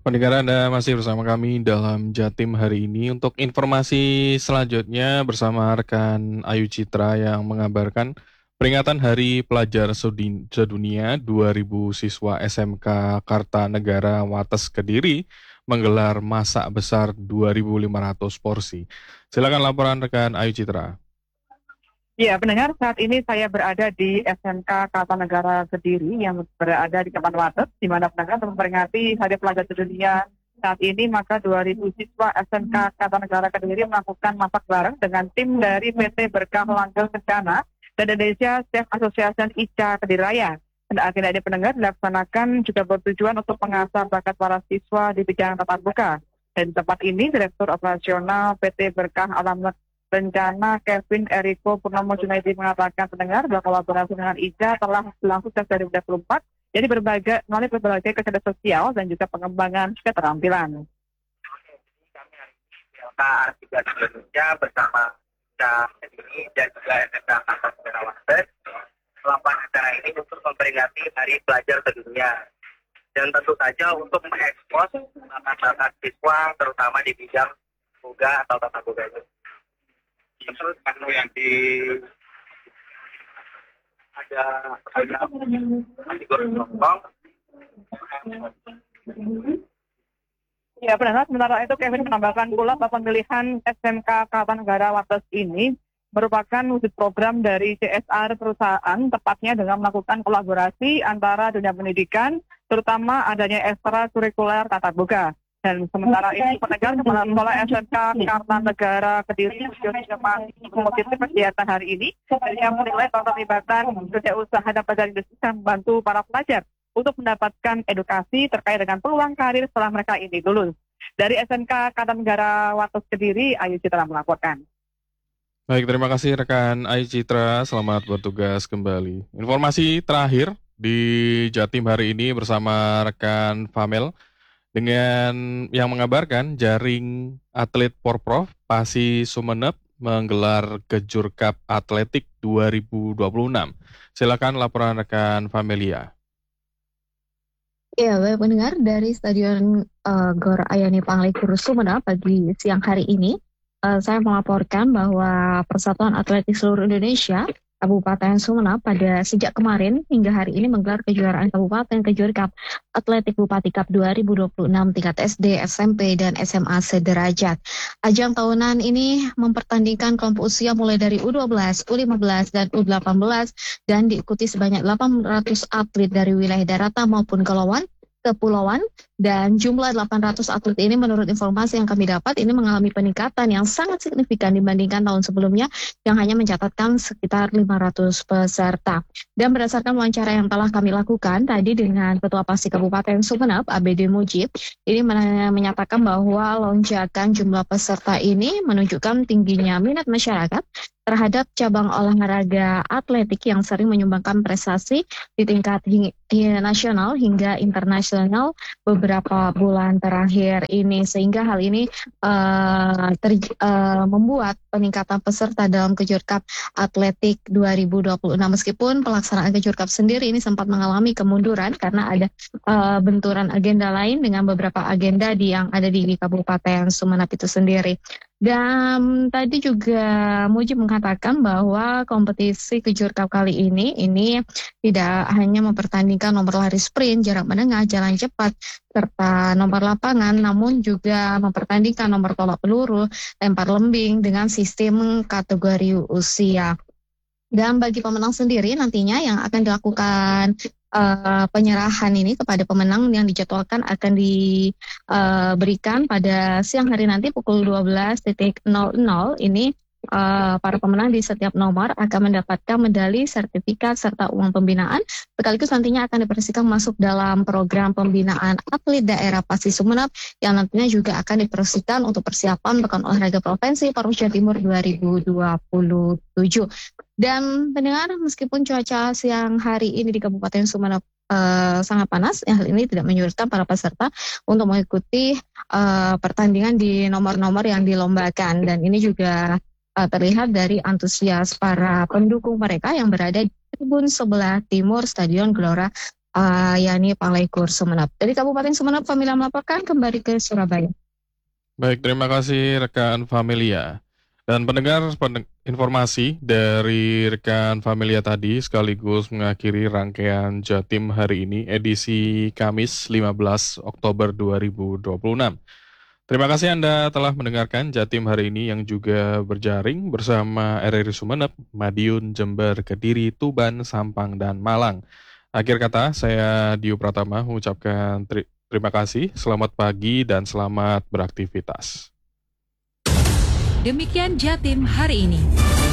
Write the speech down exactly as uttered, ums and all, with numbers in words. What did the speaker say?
Pendengar Anda masih bersama kami dalam Jatim hari ini. Untuk informasi selanjutnya bersama rekan Ayu Citra yang mengabarkan peringatan Hari Pelajar Sedi- Sedunia dua ribu siswa S M K Kartanegara Wates Kediri menggelar masak besar dua ribu lima ratus porsi. Silakan laporan rekan Ayu Citra. Ya, pendengar, saat ini saya berada di S M K Kartanegara Kediri yang berada di Kabupaten Wates, di mana pendengar untuk memperingati Hari Pelajar Sedunia saat ini, maka dua ribu siswa S M K Kartanegara Kediri melakukan masak bareng dengan tim dari P T Berkah Langgeng Kencana dan Indonesia Chef Association I C A Kediri Raya. Dan agenda ini pendengar dilaksanakan juga bertujuan untuk mengasah bakat para siswa di bidang tatap muka. Dan di tempat ini, Direktur Operasional P T Berkah Alam Rencana Kevin Eriko Purnomo Junaidi mengatakan pendengar bahwa kolaborasi dengan I C A telah berlangsung sejak dua ribu dua puluh empat, jadi berbagai melalui berbagai kegiatan sosial dan juga pengembangan keterampilan. Kami hari ini Artiga Indonesia bersama I C A Kediri dan juga S M K Kartanegara Wates melakukan acara ini untuk memperingati Hari Pelajar Sedunia dan tentu saja untuk mengekspos bakat-bakat siswa terutama di bidang boga atau tata boga itu. Terus menu yang di ada ada nasi goreng lontong. Ya, benar. Sementara itu Kevin menambahkan pula bahwa pemilihan S M K Kartanegara Wates ini merupakan wujud program dari C S R perusahaan, tepatnya dengan melakukan kolaborasi antara dunia pendidikan, terutama adanya ekstra kurikuler tata boga. Dan sementara ini pendengar kepala sekolah S M K Kartanegara Kediri juga masih positif kegiatan hari ini. Dan yang menilai bahwa terlibatan kerja usaha dan pelajar industri yang membantu para pelajar untuk mendapatkan edukasi terkait dengan peluang karir setelah mereka ini lulus. Dari S M K Kartanegara Wates Kediri, Ayu Citra melaporkan. Baik, terima kasih rekan Ayu Citra. Selamat bertugas kembali. Informasi terakhir di Jatim hari ini bersama rekan Famel dengan yang mengabarkan jaring atlet Porprov Pasi Sumeneb menggelar Kejur Cup Atletik dua ribu dua puluh enam. Silakan laporan rekan Famelia. Ya, baik pendengar, dari Stadion uh, Gor Ayani Panglikur Sumeneb pagi siang hari ini, uh, saya melaporkan bahwa Persatuan Atletik Seluruh Indonesia Kabupaten Sumeneb pada sejak kemarin hingga hari ini menggelar kejuaraan Kabupaten Kejur Cup Atletik Bupati Cup dua ribu dua puluh enam tingkat S D, S M P, dan S M A sederajat. Ajang tahunan ini mempertandingkan kelompok usia mulai dari U dua belas, U lima belas, dan U delapan belas dan diikuti sebanyak delapan ratus atlet dari wilayah daratan maupun kepulauan kepulauan dan jumlah delapan ratus atlet ini menurut informasi yang kami dapat ini mengalami peningkatan yang sangat signifikan dibandingkan tahun sebelumnya yang hanya mencatatkan sekitar lima ratus peserta. Dan berdasarkan wawancara yang telah kami lakukan tadi dengan Ketua Pasi Kabupaten Sumeneb, A B D Mujib, ini menyatakan bahwa lonjakan jumlah peserta ini menunjukkan tingginya minat masyarakat terhadap cabang olahraga atletik yang sering menyumbangkan prestasi di tingkat hing- nasional hingga internasional beberapa bulan terakhir ini, sehingga hal ini uh, ter- uh, membuat peningkatan peserta dalam Kejur Cup Atletik dua ribu dua puluh enam meskipun pelaksanaan Kejur Cup sendiri ini sempat mengalami kemunduran karena ada uh, benturan agenda lain dengan beberapa agenda di yang ada di Kabupaten Sumeneb itu sendiri. Dan tadi juga Mujib mengatakan bahwa kompetisi Kejur Cup kali ini ini tidak hanya mempertandingkan nomor lari sprint, jarak menengah, jalan cepat, serta nomor lapangan, namun juga mempertandingkan nomor tolak peluru, lempar lembing dengan sistem kategori usia. Dan bagi pemenang sendiri nantinya yang akan dilakukan uh, penyerahan ini kepada pemenang yang dijadwalkan akan diberikan uh, pada siang hari nanti pukul dua belas nol nol ini. Uh, para pemenang di setiap nomor akan mendapatkan medali, sertifikat, serta uang pembinaan. Sekaligus nantinya akan dipersiapkan masuk dalam program pembinaan atlet daerah Pasi Sumeneb yang nantinya juga akan dipersiapkan untuk persiapan Pekan Olahraga Provinsi Parus Jawa Timur dua ribu dua puluh tujuh. Dan pendengar, meskipun cuaca siang hari ini di Kabupaten Sumeneb Uh, sangat panas, yang hal ini tidak menyurutkan para peserta untuk mengikuti uh, pertandingan di nomor-nomor yang dilombakan. Dan ini juga uh, terlihat dari antusias para pendukung mereka yang berada di tribun sebelah timur Stadion Gelora uh, yakni Pangleikur Sumeneb. Dari Kabupaten Sumeneb, Familia melaporkan kembali ke Surabaya. Baik, terima kasih rekan Familia. Dan pendengar pendeng- informasi dari rekan Familia tadi sekaligus mengakhiri rangkaian Jatim hari ini edisi Kamis lima belas Oktober dua ribu dua puluh enam. Terima kasih Anda telah mendengarkan Jatim hari ini yang juga berjaring bersama R R I Sumeneb, Madiun, Jember, Kediri, Tuban, Sampang, dan Malang. Akhir kata, saya Dio Pratama mengucapkan tri- terima kasih, selamat pagi, dan selamat beraktivitas. Demikian Jatim hari ini.